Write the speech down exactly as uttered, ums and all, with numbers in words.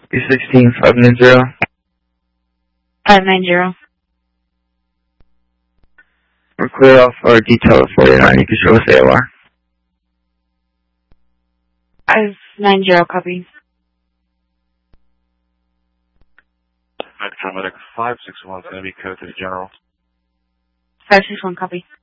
B sixteen, five nine zero. five nine zero. We're clear off our detail at forty-nine. You can show us A O R. five nine zero, copy. Metro Medic five six one is going to be code to the general. five six one, copy.